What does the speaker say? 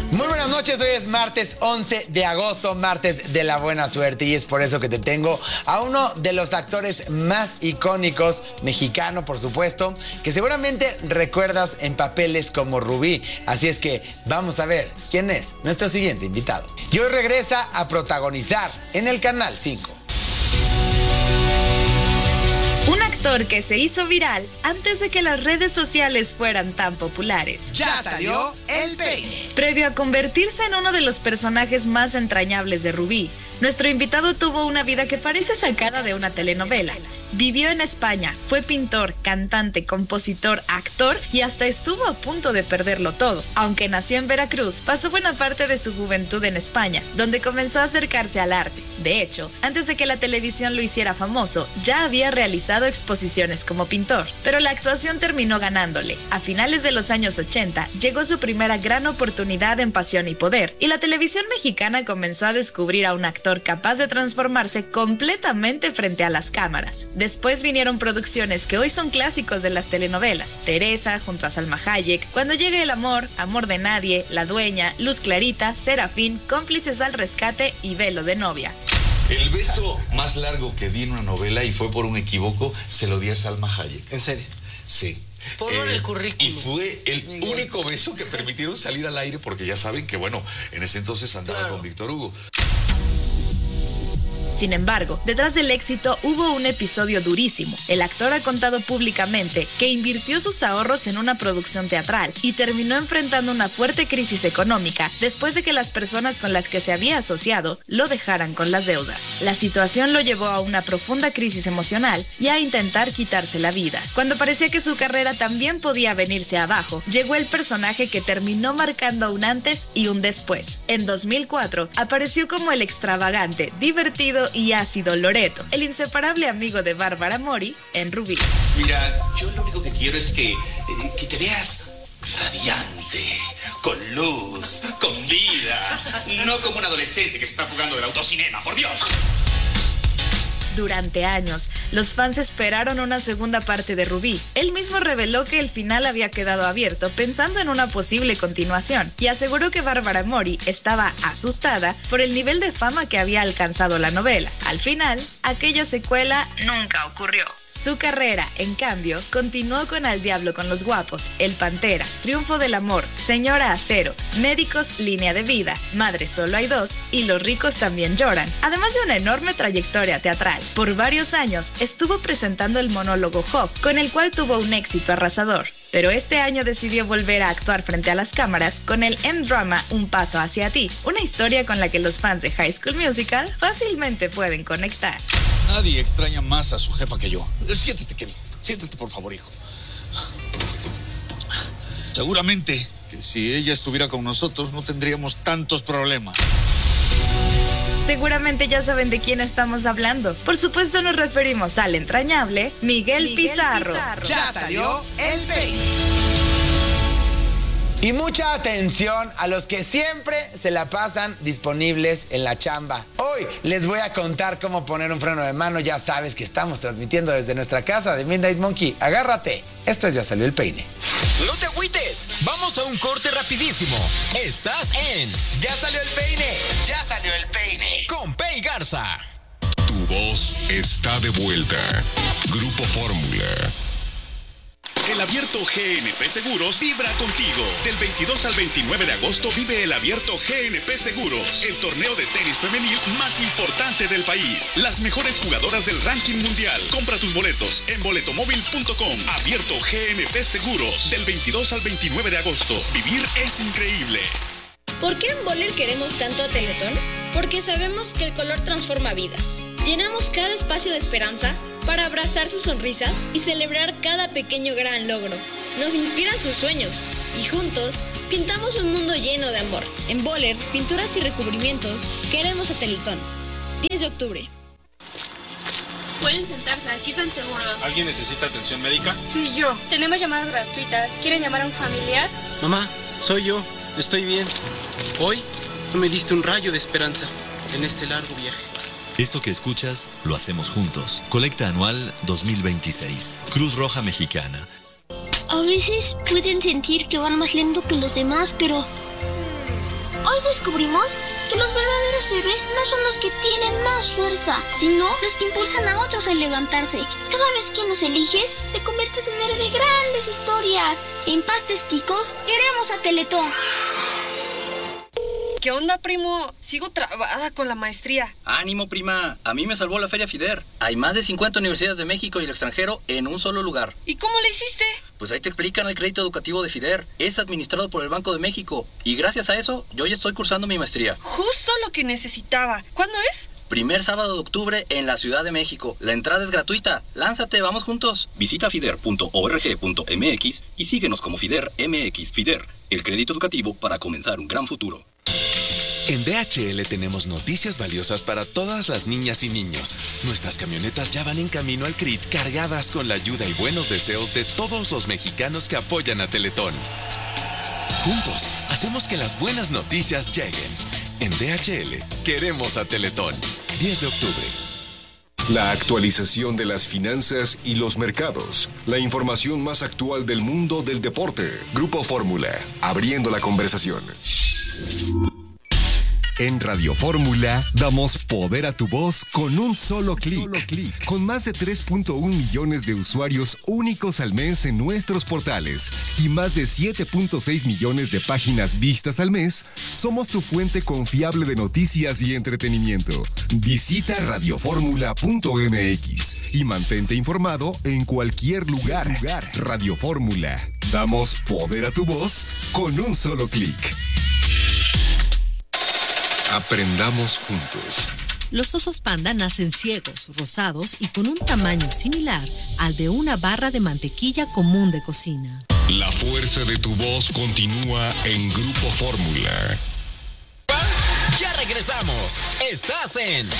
Muy buenas noches, hoy es martes 11 de agosto, martes de la buena suerte, y es por eso que te tengo a uno de los actores más icónicos, mexicano por supuesto, que seguramente recuerdas en papeles como Rubí. Así es que vamos a ver quién es nuestro siguiente invitado. Y hoy regresa a protagonizar en el Canal 5. Un actor que se hizo viral antes de que las redes sociales fueran tan populares. Ya salió el peine. Previo a convertirse en uno de los personajes más entrañables de Rubí, nuestro invitado tuvo una vida que parece sacada de una telenovela. Vivió en España, fue pintor, cantante, compositor, actor y hasta estuvo a punto de perderlo todo. Aunque nació en Veracruz, pasó buena parte de su juventud en España, donde comenzó a acercarse al arte. De hecho, antes de que la televisión lo hiciera famoso, ya había realizado exposiciones como pintor. Pero la actuación terminó ganándole. A finales de los años 80, llegó su primera gran oportunidad en Pasión y Poder, y la televisión mexicana comenzó a descubrir a un actor capaz de transformarse completamente frente a las cámaras. Después vinieron producciones que hoy son clásicos de las telenovelas: Teresa junto a Salma Hayek, Cuando llegue el amor, Amor de nadie, La dueña, Luz clarita, Serafín, Cómplices al rescate y Velo de novia. El beso más largo que vi en una novela, y fue por un equivoco, se lo di a Salma Hayek. ¿En serio? Sí. Por el currículum. Y fue el único beso que permitieron salir al aire, porque ya saben que, bueno, en ese entonces andaba con Víctor Hugo. Sin embargo, detrás del éxito hubo un episodio durísimo. El actor ha contado públicamente que invirtió sus ahorros en una producción teatral y terminó enfrentando una fuerte crisis económica después de que las personas con las que se había asociado lo dejaran con las deudas. La situación lo llevó a una profunda crisis emocional y a intentar quitarse la vida. Cuando parecía que su carrera también podía venirse abajo, llegó el personaje que terminó marcando un antes y un después. En 2004 apareció como el extravagante, divertido y ácido Loreto, el inseparable amigo de Bárbara Mori en Rubí. Mira, yo lo único que quiero es que te veas radiante, con luz, con vida, no como un adolescente que se está jugando del autocinema, por Dios. Durante años, los fans esperaron una segunda parte de Rubí. Él mismo reveló que el final había quedado abierto pensando en una posible continuación, y aseguró que Bárbara Mori estaba asustada por el nivel de fama que había alcanzado la novela. Al final, aquella secuela nunca ocurrió. Su carrera, en cambio, continuó con Al diablo con los guapos, El Pantera, Triunfo del amor, Señora Acero, Médicos, Línea de vida, Madre solo hay dos y Los ricos también lloran, además de una enorme trayectoria teatral. Por varios años estuvo presentando el monólogo Hop, con el cual tuvo un éxito arrasador. Pero este año decidió volver a actuar frente a las cámaras con el M-drama Un paso hacia ti, una historia con la que los fans de High School Musical fácilmente pueden conectar. Nadie extraña más a su jefa que yo. Siéntate, Kevin. Siéntate, por favor, hijo. Seguramente que si ella estuviera con nosotros no tendríamos tantos problemas. Seguramente ya saben de quién estamos hablando. Por supuesto nos referimos al entrañable Miguel Pizarro. Ya salió el peine. Y mucha atención a los que siempre se la pasan disponibles en la chamba. Hoy les voy a contar cómo poner un freno de mano. Ya sabes que estamos transmitiendo desde nuestra casa de Midnight Monkey. Agárrate, esto es Ya salió el peine. No te agüites, vamos a un corte rapidísimo. Estás en Ya salió el peine, ya salió el peine. con Pei Garza. Tu voz está de vuelta. Grupo Fórmula. El Abierto GNP Seguros vibra contigo. Del 22 al 29 de agosto vive el Abierto GNP Seguros, el torneo de tenis femenil más importante del país. Las mejores jugadoras del ranking mundial. Compra tus boletos en boletomóvil.com. Abierto GNP Seguros, del 22 al 29 de agosto. Vivir es increíble. ¿Por qué en Boller queremos tanto a Teletón? Porque sabemos que el color transforma vidas. Llenamos cada espacio de esperanza para abrazar sus sonrisas y celebrar cada pequeño gran logro. Nos inspiran sus sueños y juntos pintamos un mundo lleno de amor. En Boller, pinturas y recubrimientos, queremos a Teletón. 10 de octubre. Pueden sentarse, aquí están seguros. ¿Alguien necesita atención médica? Sí, yo. Tenemos llamadas gratuitas. ¿Quieren llamar a un familiar? Mamá, soy yo. Estoy bien. Hoy tú me diste un rayo de esperanza en este largo viaje. Esto que escuchas, lo hacemos juntos. Colecta anual 2026. Cruz Roja Mexicana. A veces pueden sentir que van más lento que los demás, pero Hoy descubrimos que los verdaderos héroes no son los que tienen más fuerza, sino los que impulsan a otros a levantarse. Cada vez que nos eliges, te conviertes en héroe de grandes historias. En Pastes Quicos, queremos a Teletón. ¿Qué onda, primo? Sigo trabada con la maestría. Ánimo, prima. A mí me salvó la Feria FIDER. Hay más de 50 universidades de México y el extranjero en un solo lugar. ¿Y cómo le hiciste? Pues ahí te explican el crédito educativo de FIDER. Es administrado por el Banco de México. Y gracias a eso, yo ya estoy cursando mi maestría. Justo lo que necesitaba. ¿Cuándo es? Primer sábado de octubre en la Ciudad de México. La entrada es gratuita. Lánzate, vamos juntos. Visita fider.org.mx y síguenos como FIDER MX. FIDER, el crédito educativo para comenzar un gran futuro. En DHL tenemos noticias valiosas para todas las niñas y niños. Nuestras camionetas ya van en camino al CRIT cargadas con la ayuda y buenos deseos de todos los mexicanos que apoyan a Teletón. Juntos, hacemos que las buenas noticias lleguen. En DHL, queremos a Teletón. 10 de octubre. La actualización de las finanzas y los mercados. La información más actual del mundo del deporte. Grupo Fórmula, abriendo la conversación. En Radio Fórmula damos poder a tu voz con un solo clic. Con más de 3.1 millones de usuarios únicos al mes en nuestros portales y más de 7.6 millones de páginas vistas al mes, somos tu fuente confiable de noticias y entretenimiento. Visita radioformula.mx y mantente informado en cualquier lugar. Radio Fórmula. Damos poder a tu voz con un solo clic. Aprendamos juntos. Los osos panda nacen ciegos, rosados y con un tamaño similar al de una barra de mantequilla común de cocina. La fuerza de tu voz continúa en Grupo Fórmula. Ya regresamos. Estás en